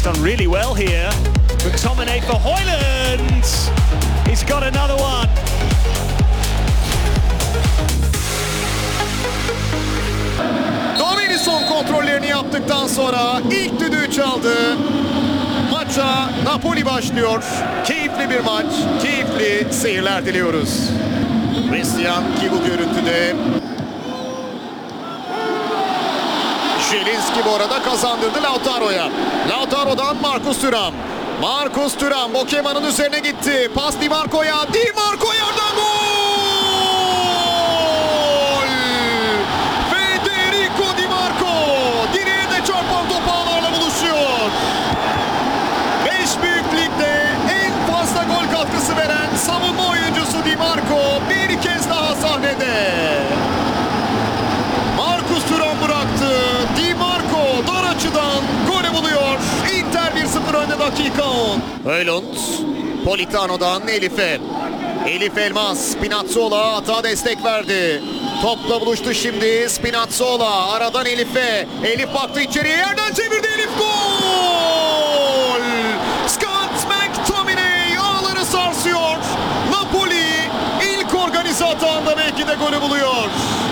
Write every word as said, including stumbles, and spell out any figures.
done really well here. McTominay for Højlund. He's got another one. Davinson kontrollerini yaptıktan sonra ilk düdüğü çaldı. Maça Napoli başlıyor. Keyifli bir maç, keyifli seyirler diliyoruz. Christian ki bu görüntüde. Zielinski bu arada kazandırdı Lautaro'ya. Lautaro'dan Marcus Thuram. Marcus Thuram Bokema'nın üzerine gitti. Pas Di Marco'ya. Di Marco yerden gol! Federico Di Marco direğe de çarpan top ağlarla buluşuyor. Beş büyük ligde en fazla gol katkısı veren savunma oyuncusu Di Marco bir kez daha sahnede. Marcus Thuram bıraktı. Di Marco dar açıdan golü buluyor. Inter bir sıfır önde dakika on. Højlund Politano'dan Elif'e. Elif Elmas Spinazzola hata destek verdi. Topla buluştu şimdi Spinazzola. Aradan Elif'e. Elif baktı içeriye, yerden çevirdi Elif, gol! Scott McTominay ağları sarsıyor. Napoli ilk organize hatanda belki de golü buluyor.